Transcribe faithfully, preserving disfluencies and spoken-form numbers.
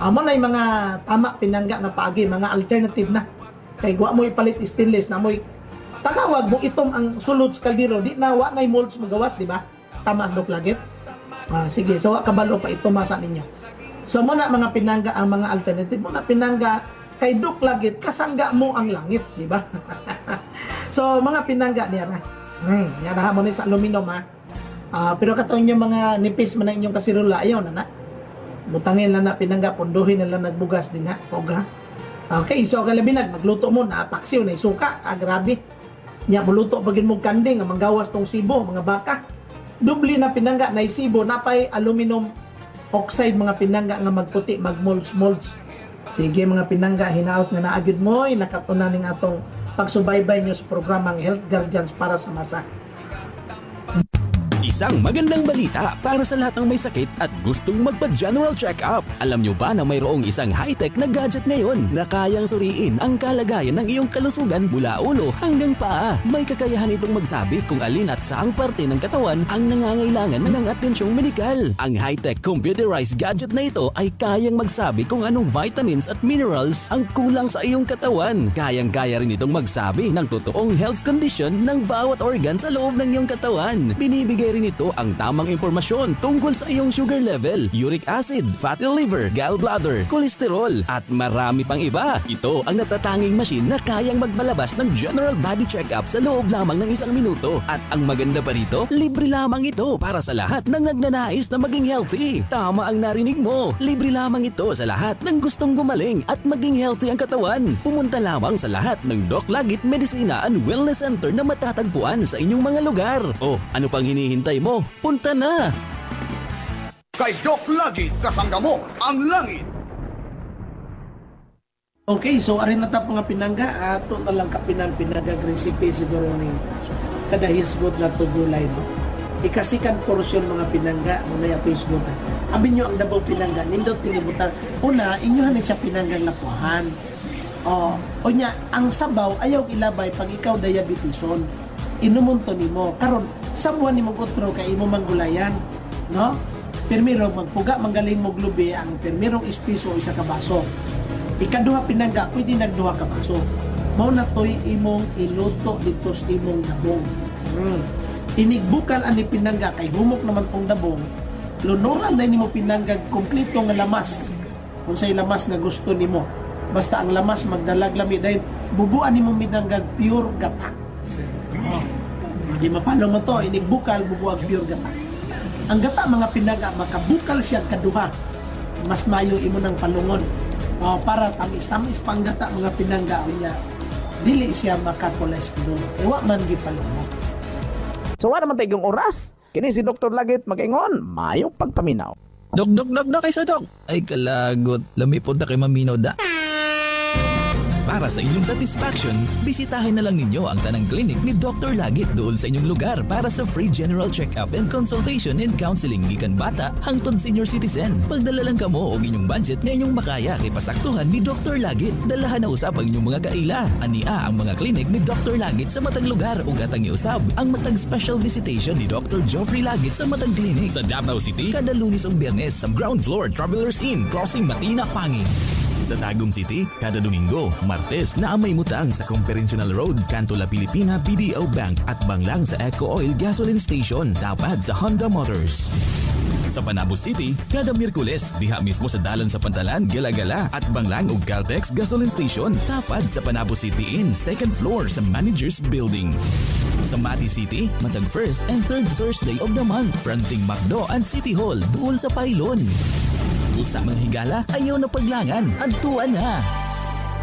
Amo na yung mga tama pinangga na paagi, mga alternative na. Kay wa mo ipalit stainless na mo tanawag mo itom ang sulod sa kaldero, di na wa ngay molds magawas, di ba? Tama dok lagit. Ah, sige, so wa kabalo pa ito masa ninyo. So mo na mga pinangga ang mga alternative mo na pinangga kay dok lagit kasangga mo ang langit, di ba? So mga pinangga niya na. Hmm, yan ha mo ni sa aluminum ha. Ah, pero katong yung mga nipis man na inyong kasirula, ayaw na na. Butangin na na pinangga, punduhin na lang nagbugas din ha. Oga. Okay, so kalabinag, magluto mo na paksiw na isuka. Ah, grabe. Nya muluto pagin mo kanding, ang manggawas tong sibo, mga baka. Dubli na pinangga na isibo, napay aluminum oxide mga pinangga nga magputi, magmolds-molds. Sige mga pinangga, hinaot nga naagid mo, nakatunan ning atong pagsubaybay nyo sa programang Health Guardians para sa masa. Isang magandang balita para sa lahat ng may sakit at gustong magpa-general check-up. Alam nyo ba na mayroong isang high-tech na gadget ngayon na kayang suriin ang kalagayan ng iyong kalusugan mula ulo hanggang paa? May kakayahan itong magsabi kung alin at saang parte ng katawan ang nangangailangan ng atensyong medikal. Ang high-tech computerized gadget na ito ay kayang magsabi kung anong vitamins at minerals ang kulang sa iyong katawan. Kayang-kaya rin itong magsabi ng totoong health condition ng bawat organ sa loob ng iyong katawan. Binibigay rin ito ang tamang impormasyon tungkol sa iyong sugar level, uric acid, fatty liver, gallbladder, kolesterol, at marami pang iba. Ito ang natatanging machine na kayang magbalabas ng general body check-up sa loob lamang ng isang minuto. At ang maganda pa rito, libre lamang ito para sa lahat ng nagnanais na maging healthy. Tama ang narinig mo, libre lamang ito sa lahat ng gustong gumaling at maging healthy ang katawan. Pumunta lamang sa lahat ng Doc Lagit Medicina and Wellness Center na matatagpuan sa inyong mga lugar. O, ano pang hinihintay mo? Punta na! Kay Doc Lagit, kasangga mo ang langit. Okay, so arin na ta mga pinangga, ato na lang kapinan pinangga recipe siguro ning kada hisgot na tugulay no. Ikasikan portion mga pinangga mo na ato hisgot. Abi nyo ang dabong pinangga nindot tinibutan. Una, inyohan ni siya pinanggang lapuhan. Oh, o nya ang sabaw ayaw ilabay pag ikaw diabetison. Inumon to nimo karon sabuan nimo kutro kay imo manggulayan no pirmiro magpuga manggaling mo glubi ang pirmirong espiso isa ka baso ikaduha pinangga pwede nagduha ka baso mao na toy imong iluto dito sa imong dabong hmm. Inigbukal ani pinangga kay humok naman tong dabong lunuran na nimo pinangga kompleto nga lamas kung say lamas nga gusto nimo basta ang lamas magdalag lami dahil bubuan nimo pinangga pure gata. Oh, di mapalo mo to, inigbukal, bubuag pure gata. Ang gata mga pinangga, makabukal siya kaduha. Mas mayo imo ng palungon. Oh, para tamis-tamis pang gata mga pinangga niya. Dili siya makakolesterol. Ewa man gipalungon. So wala naman tayong oras. Kini si Doktor Lagit mag-ingon, mayong pagpaminaw. Dok, dok, dok, dok, kaysa dok. Ay kalagot, lamipod na kay Maminaw da. Para sa inyong satisfaction, bisitahin na lang ninyo ang tanang clinic ni Doctor Lagit doon sa inyong lugar para sa free general check-up and consultation and counseling gikan bata hangtod senior citizen. Pagdala lang kamo og inyong budget nga inyong makaya kay pasaktuhan ni Doctor Lagit. Dalahan na usab ang inyong mga kaila. Ania ang mga clinic ni Doctor Lagit sa matag lugar ug atang iusab ang matag special visitation ni Doctor Geoffrey Lagit sa matag clinic sa Davao City kada Lunes ug Biyernes sa ground floor Travelers Inn, Crossing Matina, Pangil. Sa Tagum City, kada Domingo, Martes, naamay mutaang sa Conferential Road, Kanto La Pilipina, B D O Bank at banglang sa Eco Oil Gasoline Station, tapad sa Honda Motors. Sa Panabo City, kada Miyerkules, diha mismo sa dalan sa Pantalan, Gala-Gala at banglang ug Caltex Gasoline Station, tapad sa Panabo City Inn, second floor sa Managers Building. Sa Mati City, matag first and third Thursday of the month, fronting Macdo and City Hall, duol sa Pailon. Usa mga higala, ayaw na paglangan, adtuan na!